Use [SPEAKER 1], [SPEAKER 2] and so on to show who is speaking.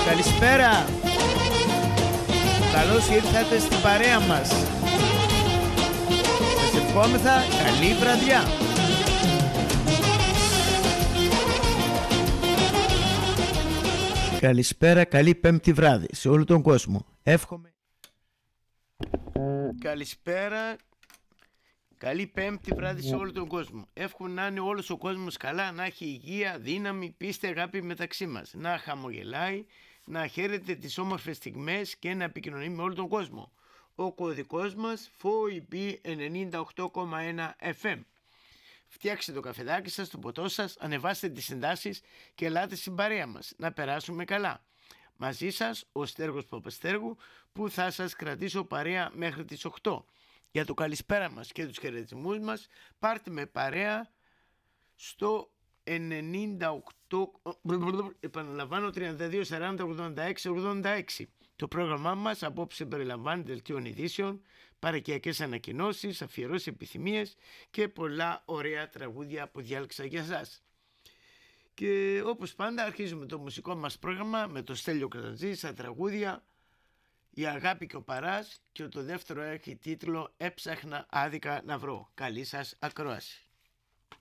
[SPEAKER 1] Καλησπέρα. Καλώς ήρθατε στην παρέα μας. Σας ευχόμεθα καλή βραδιά. Καλησπέρα, καλή πέμπτη βράδυ σε όλο τον κόσμο. Εύχομαι. Καλησπέρα, καλή πέμπτη βράδυ σε όλο τον κόσμο. Εύχομαι να είναι όλος ο κόσμος καλά, να έχει υγεία, δύναμη, πίστη, αγάπη μεταξύ μας. Να χαμογελάει, να χαίρεται τις όμορφες στιγμές και να επικοινωνεί με όλο τον κόσμο. Ο κωδικός μας FOIB 98,1 FM. Φτιάξτε το καφεδάκι σας, το ποτό σας, ανεβάστε τις συντάσεις και ελάτε στην παρέα μας. Να περάσουμε καλά. Μαζί σας ο Στέργος Παπαστέργου που θα σας κρατήσω παρέα μέχρι τις 8. Για το καλησπέρα μας και τους χαιρετισμούς μας πάρτε με παρέα στο 98, επαναλαμβάνω 32 40 86 86. Το πρόγραμμά μας απόψε περιλαμβάνει δελτίων ειδήσεων, παροικιακές ανακοινώσεις, αφιερώσεις, επιθυμίες και πολλά ωραία τραγούδια που διάλεξα για σας. Και όπως πάντα αρχίζουμε το μουσικό μας πρόγραμμα με το Στέλιο Κραζαντζή στα τραγούδια «Η αγάπη και ο Παράς» και το δεύτερο έχει τίτλο «Έψαχνα άδικα να βρω». Καλή σας ακρόαση.